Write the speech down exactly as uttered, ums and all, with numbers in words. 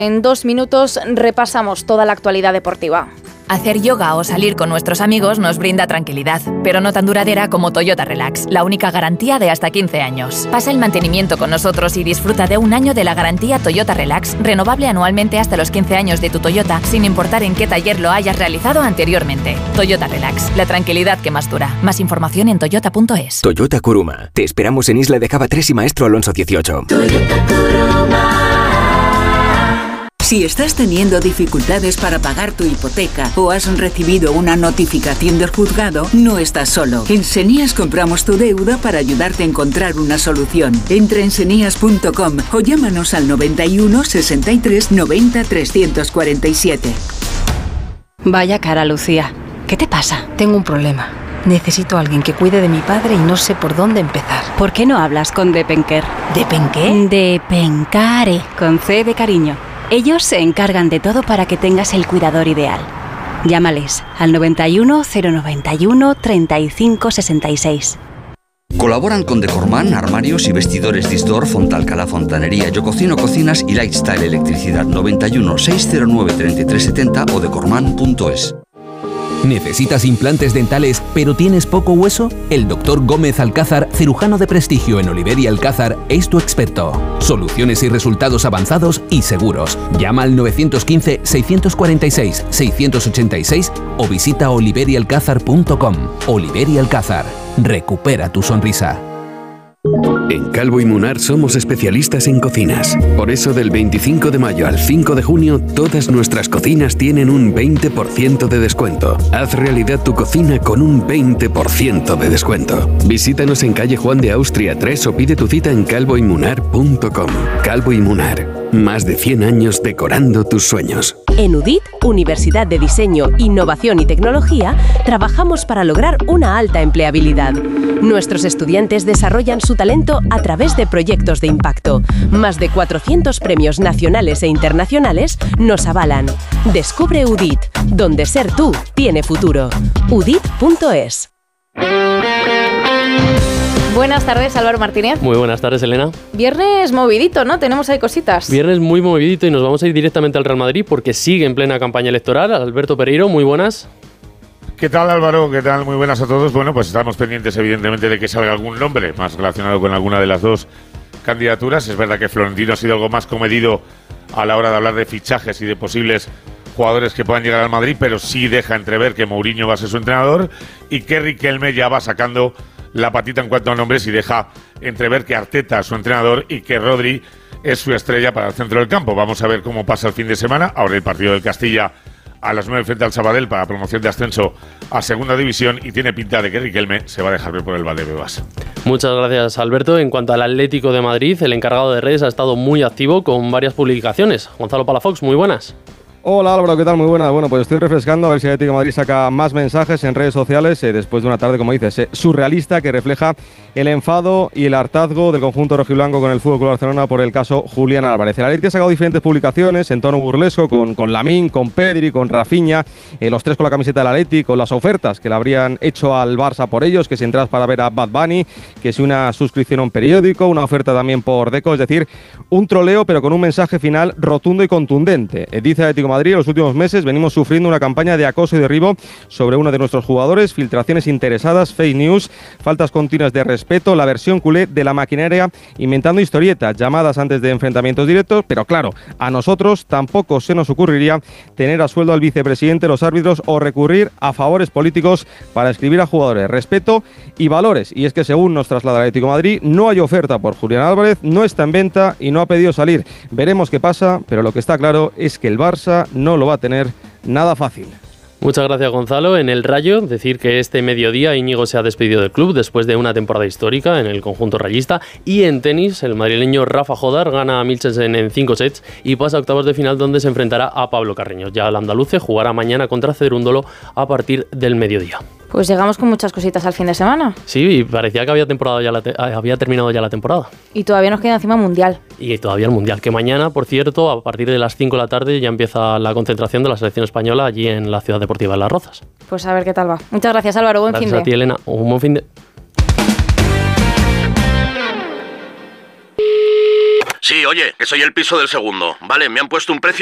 En dos minutos repasamos toda la actualidad deportiva. Hacer yoga o salir con nuestros amigos nos brinda tranquilidad, pero no tan duradera como Toyota Relax, la única garantía de hasta quince años. Pasa el mantenimiento con nosotros y disfruta de un año de la garantía Toyota Relax, renovable anualmente hasta los quince años de tu Toyota, sin importar en qué taller lo hayas realizado anteriormente. Toyota Relax, la tranquilidad que más dura. Más información en toyota punto es. Toyota Kuruma. Te esperamos en Isla de Java tres y Maestro Alonso dieciocho. Toyota Kuruma. Si estás teniendo dificultades para pagar tu hipoteca o has recibido una notificación del juzgado, no estás solo. En Senías compramos tu deuda para ayudarte a encontrar una solución. Entra en senías punto com o llámanos al noventa y uno, sesenta y tres, noventa, trescientos cuarenta y siete. Vaya cara, Lucía. ¿Qué te pasa? Tengo un problema. Necesito a alguien que cuide de mi padre y no sé por dónde empezar. ¿Por qué no hablas con Depenker? ¿Depenqué? Depencare, con C de cariño. Ellos se encargan de todo para que tengas el cuidador ideal. Llámales al noventa y uno, cero noventa y uno, treinta y cinco sesenta y seis. Colaboran con Decorman, armarios y vestidores Disdor, Fontalcala Fontanería, Yo Cocino Cocinas y Lifestyle Electricidad. Noventa y uno, seiscientos nueve, treinta y tres setenta o decorman punto es. ¿Necesitas implantes dentales pero tienes poco hueso? El doctor Gómez Alcázar, cirujano de prestigio en Oliver y Alcázar, es tu experto. Soluciones y resultados avanzados y seguros. Llama al nueve uno cinco, seis cuatro seis, seis ocho seis o visita oliver y alcázar punto com. Oliver y Alcázar. Recupera tu sonrisa. En Calvo y Munar somos especialistas en cocinas. Por eso del veinticinco de mayo al cinco de junio, todas nuestras cocinas tienen un veinte por ciento de descuento. Haz realidad tu cocina con un veinte por ciento de descuento. Visítanos en calle Juan de Austria tres o pide tu cita en calvo y munar punto com. Calvo y Munar. Más de cien años decorando tus sueños. En U D I T, Universidad de Diseño, Innovación y Tecnología, trabajamos para lograr una alta empleabilidad. Nuestros estudiantes desarrollan su talento a través de proyectos de impacto. Más de cuatrocientos premios nacionales e internacionales nos avalan. Descubre U D I T, donde ser tú tiene futuro. U D I T punto es. Buenas tardes, Álvaro Martínez. Muy buenas tardes, Elena. Viernes movidito, ¿no? Tenemos ahí cositas. Viernes muy movidito y nos vamos a ir directamente al Real Madrid porque sigue en plena campaña electoral. Alberto Pereiro, muy buenas. ¿Qué tal, Álvaro? ¿Qué tal? Muy buenas a todos. Bueno, pues estamos pendientes, evidentemente, de que salga algún nombre más relacionado con alguna de las dos candidaturas. Es verdad que Florentino ha sido algo más comedido a la hora de hablar de fichajes y de posibles jugadores que puedan llegar al Madrid, pero sí deja entrever que Mourinho va a ser su entrenador y que Riquelme ya va sacando la patita en cuanto a nombres y deja entrever que Arteta es su entrenador y que Rodri es su estrella para el centro del campo. Vamos a ver cómo pasa el fin de semana. Ahora el partido del Castilla a las nueve frente al Sabadell para promoción de ascenso a segunda división y tiene pinta de que Riquelme se va a dejar ver por el Valdebebas. Muchas gracias, Alberto. En cuanto al Atlético de Madrid, el encargado de redes ha estado muy activo con varias publicaciones. Gonzalo Palafox, muy buenas. Hola Álvaro, ¿qué tal? Muy buena. Bueno, pues estoy refrescando a ver si el Atlético de Madrid saca más mensajes en redes sociales eh, después de una tarde, como dices, eh, surrealista que refleja el enfado y el hartazgo del conjunto rojiblanco con el F C Barcelona por el caso Julián Álvarez. El Atlético ha sacado diferentes publicaciones en tono burlesco con, con Lamine, con Pedri, con Rafinha, eh, los tres con la camiseta del Atlético, con las ofertas que le habrían hecho al Barça por ellos, que si entras para ver a Bad Bunny, que si una suscripción a un periódico, una oferta también por Deco, es decir, un troleo pero con un mensaje final rotundo y contundente. Eh, dice Atlético Madrid, en los últimos meses venimos sufriendo una campaña de acoso y derribo sobre uno de nuestros jugadores, filtraciones interesadas, fake news, faltas continuas de respeto, la versión culé de la maquinaria inventando historietas, llamadas antes de enfrentamientos directos, pero claro, a nosotros tampoco se nos ocurriría tener a sueldo al vicepresidente, los árbitros o recurrir a favores políticos para escribir a jugadores, respeto y valores. Y es que según nos traslada el Atlético de Madrid, no hay oferta por Julián Álvarez, no está en venta y no ha pedido salir. Veremos qué pasa, pero lo que está claro es que el Barça no lo va a tener nada fácil. Muchas gracias, Gonzalo. En el Rayo, decir que este mediodía Íñigo se ha despedido del club después de una temporada histórica en el conjunto rayista. Y en tenis, el madrileño Rafa Jodar gana a Michelsen en cinco sets y pasa a octavos de final, donde se enfrentará a Pablo Carreño. Ya el andaluce jugará mañana contra Cerúndolo a partir del mediodía. Pues llegamos con muchas cositas al fin de semana. Sí, y parecía que había, temporada ya la te- había terminado ya la temporada. Y todavía nos queda encima Mundial. Y todavía el Mundial, que mañana, por cierto, a partir de las cinco de la tarde ya empieza la concentración de la selección española allí en la Ciudad Deportiva de Las Rozas. Pues a ver qué tal va. Muchas gracias, Álvaro. Buen Gracias fin de. a ti, Elena. Un buen fin de... Sí, oye, que soy el piso del segundo. Vale, me han puesto un precio